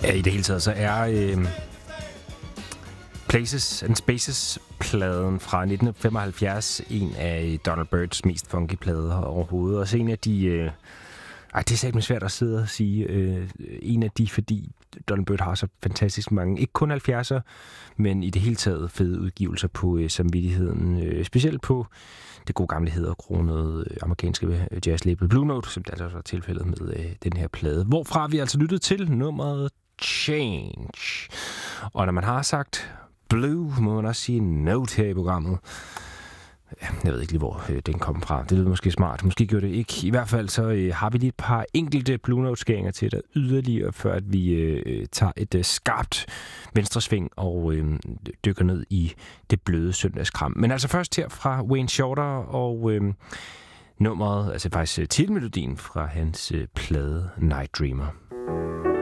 Ja, i det hele taget så er Places and Spaces-pladen fra 1975 en af Donald Byrds mest funky plader overhovedet. Og så en af de... det er satme svært at sidde og sige. En af de, fordi Donald Byrd har så fantastisk mange, ikke kun 70'er, men i det hele taget fede udgivelser på samvittigheden. Specielt på det gode gamle hæderkronede amerikanske jazzlabel Blue Note, som der altså var tilfældet med den her plade. Hvorfra vi altså lyttet til nummeret Change. Og når man har sagt Blue, må man også sige Note her i programmet. Jeg ved ikke lige, hvor den kom fra. Det lyder måske smart. Måske gjorde det ikke. I hvert fald så har vi lige et par enkelte Blue Note-skæringer til dig yderligere, før at vi tager et skarpt venstresving og dykker ned i det bløde søndagskram. Men altså først her fra Wayne Shorter og nummeret, altså faktisk titelmelodien fra hans plade Night Dreamer.